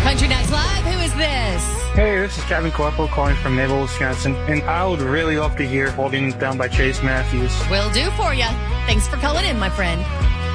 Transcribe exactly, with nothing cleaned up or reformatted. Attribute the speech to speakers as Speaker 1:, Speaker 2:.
Speaker 1: Country Nights Live, who is this?
Speaker 2: Hey, this is Kevin Corporal calling from Naval, Wisconsin, and I would really love to hear Holding Down by Chase Matthews.
Speaker 1: Will do for you. Thanks for calling in, my friend.